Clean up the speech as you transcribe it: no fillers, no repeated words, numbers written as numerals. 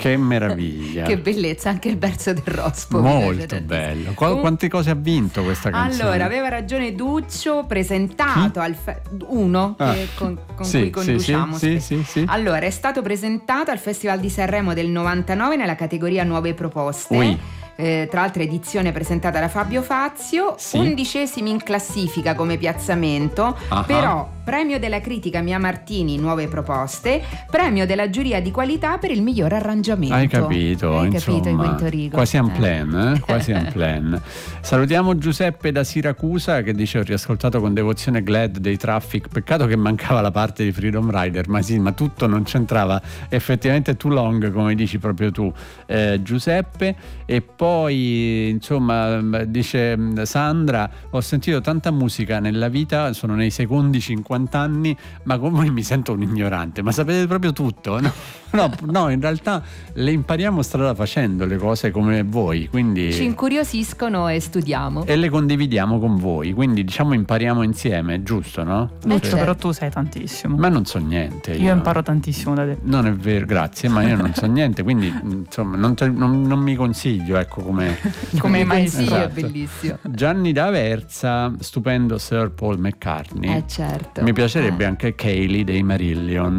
Che meraviglia. Che bellezza, anche il verso del rospo. Molto bello. Quante cose ha vinto questa canzone? Allora, aveva ragione Duccio, presentato al con cui conduciamo. Sì. Allora, è stato presentato al Festival di Sanremo del 99 nella categoria Nuove Proposte. Oui. Tra l'altro edizione presentata da Fabio Fazio, 11esimi in classifica come piazzamento, però premio della critica Mia Martini, Nuove Proposte, premio della giuria di qualità per il miglior arrangiamento. Hai capito, insomma, quasi un plan, quasi un plan. Salutiamo Giuseppe da Siracusa che dice: ho riascoltato con devozione Glad dei Traffic, peccato che mancava la parte di Freedom Rider, ma sì, ma tutto non c'entrava, effettivamente too long, come dici proprio tu, Giuseppe. E poi insomma dice Sandra: ho sentito tanta musica nella vita, sono nei secondi 50 anni, ma con voi mi sento un ignorante, ma sapete proprio tutto, no, in realtà le impariamo strada facendo le cose come voi, quindi ci incuriosiscono e studiamo e le condividiamo con voi, quindi diciamo impariamo insieme, giusto, no? Lucio, però tu sai tantissimo. Ma non so niente, io imparo tantissimo da te. Non è vero, grazie, ma io non so niente, quindi insomma non mi consiglio, ecco, come maestro. Esatto. È bellissimo. Gianni d'Aversa, stupendo Sir Paul McCartney. Certo. Mi piacerebbe anche Kaylee dei Marillion.